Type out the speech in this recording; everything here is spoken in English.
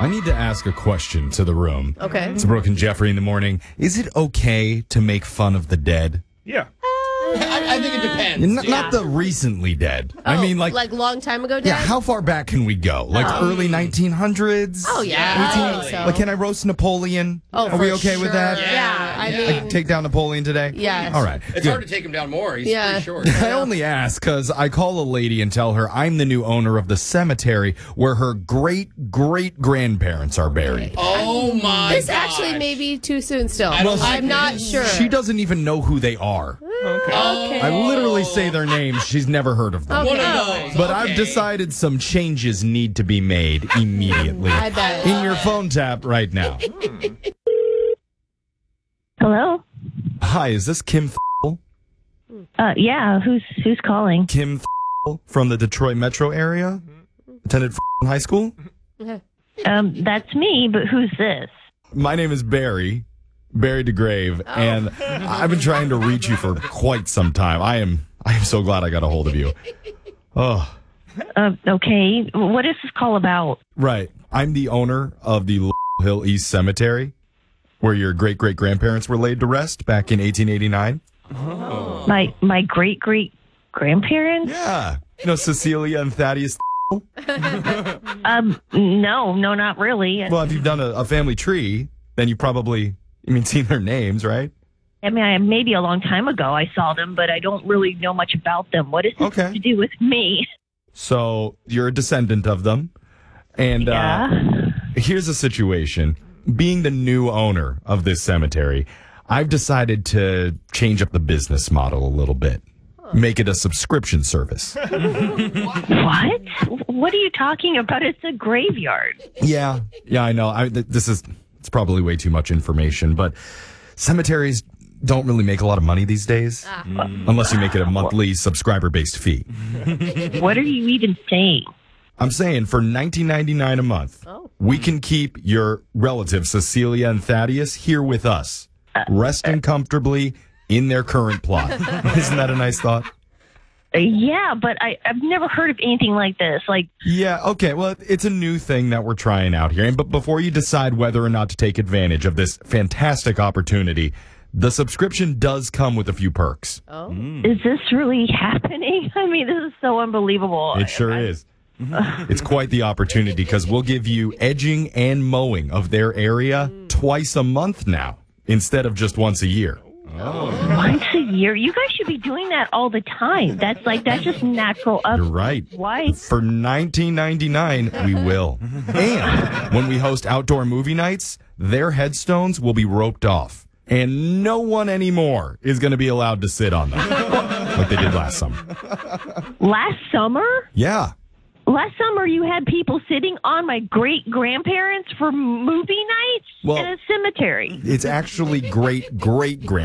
I need to ask a question to the room. Okay. It's Brooke and Jeffrey in the morning. Is it okay to make fun of the dead? Yeah. I think it depends. Not the recently dead. I mean, like long time ago, Dad? yeah, how far back can we go? Like early 1900s? Oh, yeah. I think so. Like, can I roast Napoleon? Oh, Are we for okay with sure. that? Yeah. I mean, Like, take down Napoleon today? Yes. All right. It's hard to take him down more. He's Yeah. pretty short. I only ask because I call a lady and tell her I'm the new owner of the cemetery where her great-great-grandparents are buried. Oh, my this gosh. actually may be too soon still. don't like I'm not this. sure. She doesn't even know who they are. Okay. I literally say their names. She's never heard of them. One of Oh. those. But Okay. I've decided some changes need to be made immediately. I bet. In your phone tap right now. Hello. Hi, is this Kim Yeah. Who's calling? Kim from the Detroit metro area? Attended high school? That's me. But who's this? My name is Barry DeGrave, and I've been trying to reach you for quite some time. I am so glad I got a hold of you. Oh, Okay. What is this call about? right. I'm the owner of the Hill East Cemetery, where your great-great-grandparents were laid to rest back in 1889. My great grandparents? Yeah. You know, Cecilia and Thaddeus. No, not really. Well, if you've done a family tree, then you probably, seen their names, right? I mean, maybe a long time ago I saw them, but I don't really know much about them. What is this Okay. to do with me? So you're a descendant of them. And here's the situation. Being the new owner of this cemetery, I've decided to change up the business model a little bit. Make it a subscription service. What? What are you talking about? It's a graveyard. Yeah, I know. It's probably way too much information, but cemeteries don't really make a lot of money these days, unless you make it a monthly subscriber-based fee. What are you even saying? I'm saying for $19.99 a month, we can keep your relatives, Cecilia and Thaddeus, here with us, resting comfortably in their current plot. Isn't that a nice thought? Yeah, but I've never heard of anything like this. Like, Yeah, okay. Well, it's a new thing that we're trying out here. But before you decide whether or not to take advantage of this fantastic opportunity, the subscription does come with a few perks. is this really happening? I mean, this is so unbelievable. It sure is. It's quite the opportunity because we'll give you edging and mowing of their area twice a month now instead of just once a year. Once a year? You guys should be doing that all the time. That's just natural. You're right. Why? For $19.99, we will. And when we host outdoor movie nights, their headstones will be roped off. And no one anymore is going to be allowed to sit on them like they did last summer. Last summer? Yeah. Last summer, you had people sitting on my great-grandparents for movie nights Well- in a cemetery. It's actually great-great-grand.